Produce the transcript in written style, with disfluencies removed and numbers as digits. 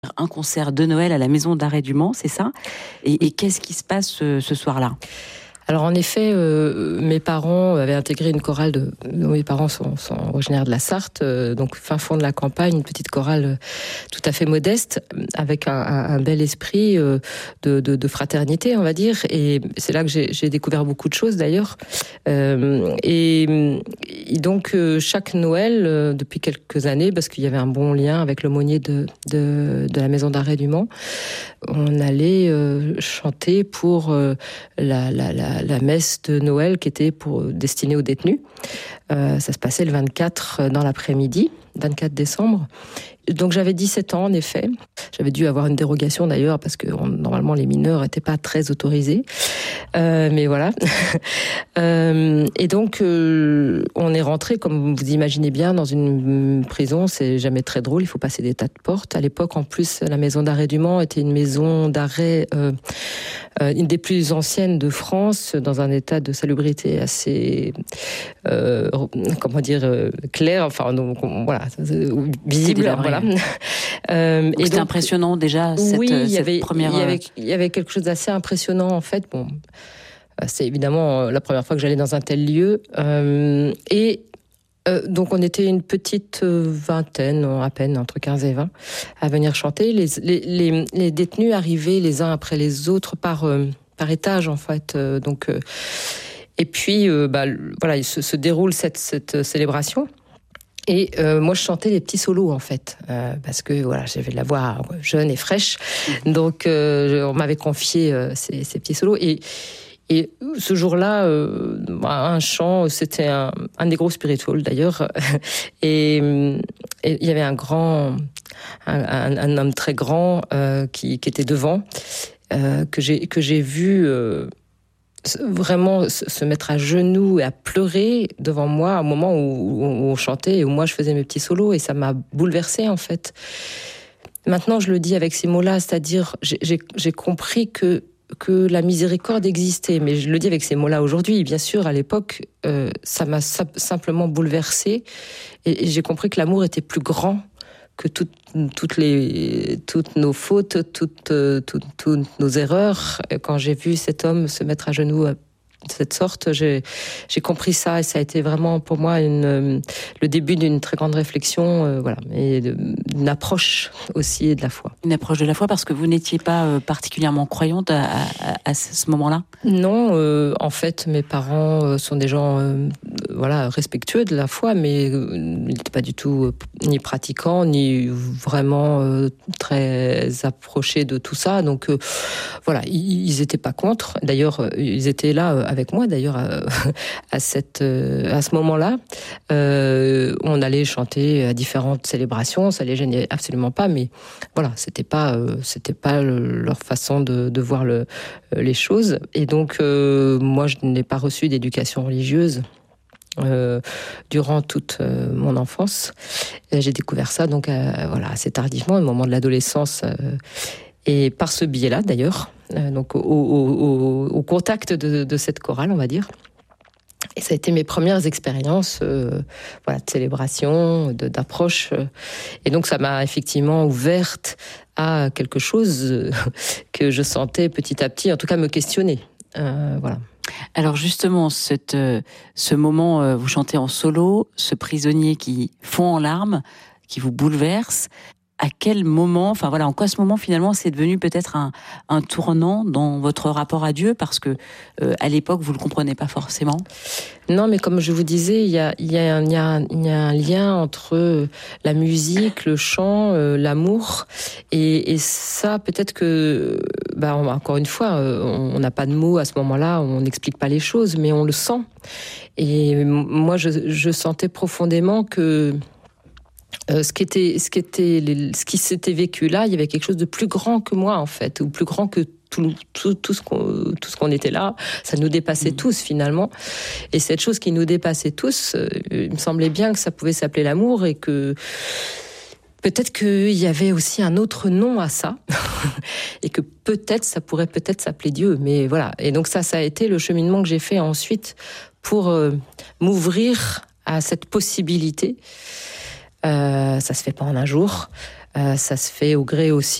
un concert de Noël à la Maison d'Arrêt du Mans, c'est ça ? Et qu'est-ce qui se passe ce soir-là ? Alors en effet, mes parents avaient intégré une chorale mes parents sont originaires de la Sarthe, donc fin fond de la campagne, une petite chorale tout à fait modeste, avec un bel esprit de fraternité, on va dire. Et c'est là que j'ai découvert beaucoup de choses d'ailleurs. Et donc chaque Noël, depuis quelques années, parce qu'il y avait un bon lien avec l'aumônier de la Maison d'Arrêt du Mans, on allait chanter pour la messe de Noël qui était destinée aux détenus. Ça se passait le 24 dans l'après-midi, 24 décembre. Donc j'avais 17 ans en effet. J'avais dû avoir une dérogation d'ailleurs parce que normalement les mineurs n'étaient pas très autorisés. Mais voilà. Et donc on est rentré, comme vous imaginez bien, dans une prison. C'est jamais très drôle, il faut passer des tas de portes. À l'époque en plus, la Maison d'Arrêt du Mans était une maison d'arrêt, une des plus anciennes de France, dans un état de salubrité assez clair, enfin donc, voilà, visible, voilà. Donc c'était impressionnant déjà cette première. Il y avait quelque chose d'assez impressionnant en fait. Bon, c'est évidemment la première fois que j'allais dans un tel lieu, donc on était une petite vingtaine, à peine entre 15 et 20, à venir chanter. Les détenus arrivaient les uns après les autres par étage en fait. Et puis voilà, se déroule cette célébration. Et moi, je chantais des petits solos en fait, parce que voilà, j'avais de la voix jeune et fraîche. Donc on m'avait confié ces petits solos. Et ce jour-là, un chant, c'était un des gros spirituals d'ailleurs. Et il y avait un homme très grand qui était devant, que j'ai vu vraiment se mettre à genoux et à pleurer devant moi à un moment où on chantait et où moi je faisais mes petits solos, et ça m'a bouleversée en fait. Maintenant je le dis avec ces mots-là, c'est-à-dire j'ai compris que la miséricorde existait, mais je le dis avec ces mots-là aujourd'hui. Bien sûr, à l'époque, ça m'a simplement bouleversée, et j'ai compris que l'amour était plus grand que toutes nos fautes, toutes nos erreurs. Quand j'ai vu cet homme se mettre à genoux de cette sorte, j'ai compris ça, et ça a été vraiment pour moi le début d'une très grande réflexion, voilà, et d'une approche aussi, et de la foi. Une approche de la foi, parce que vous n'étiez pas particulièrement croyante à ce moment-là ? Non, en fait, mes parents sont des gens voilà, respectueux de la foi, mais ils n'étaient pas du tout ni pratiquants, ni vraiment très approchés de tout ça. Donc voilà, ils n'étaient pas contre. D'ailleurs, ils étaient là avec moi, d'ailleurs, à ce moment-là. On allait chanter à différentes célébrations, ça les gênait absolument pas, mais voilà, c'était pas leur façon de voir les choses. Et donc, moi, je n'ai pas reçu d'éducation religieuse durant toute mon enfance. J'ai découvert ça donc voilà, assez tardivement, au moment de l'adolescence, et par ce biais-là d'ailleurs, donc au contact de cette chorale, on va dire. Et ça a été mes premières expériences voilà, de célébration, d'approche. Et donc ça m'a effectivement ouverte à quelque chose que je sentais petit à petit, en tout cas me questionner. Voilà. Alors justement, ce moment, vous chantez en solo, ce prisonnier qui fond en larmes, qui vous bouleverse. À quel moment, enfin voilà, en quoi ce moment finalement c'est devenu peut-être un tournant dans votre rapport à Dieu, parce que à l'époque vous le comprenez pas forcément. Non, mais comme je vous disais, il y a un lien entre la musique, le chant, l'amour, et ça peut-être que, encore une fois, on n'a pas de mots à ce moment-là, on n'explique pas les choses, mais on le sent. Et moi, je sentais profondément que ce qui s'était vécu là, il y avait quelque chose de plus grand que moi en fait, ou plus grand que tout ce qu'on était là. Ça nous dépassait tous finalement. Et cette chose qui nous dépassait tous, il me semblait bien que ça pouvait s'appeler l'amour, et que peut-être qu'il y avait aussi un autre nom à ça, et que peut-être ça pourrait s'appeler Dieu. Mais voilà. Et donc ça a été le cheminement que j'ai fait ensuite pour m'ouvrir à cette possibilité. Ça se fait pas en un jour. Ça se fait au gré aussi